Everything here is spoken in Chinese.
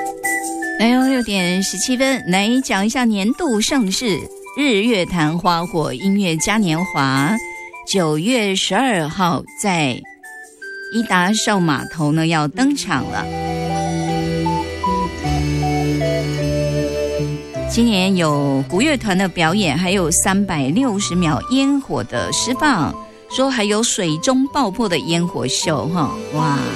来哟，6:17，来讲一下年度盛事——日月潭花火音乐嘉年华，9月12号在伊达邵码头呢要登场了。今年有古乐团的表演，还有360秒烟火的释放，说还有水中爆破的烟火秀哈，哇，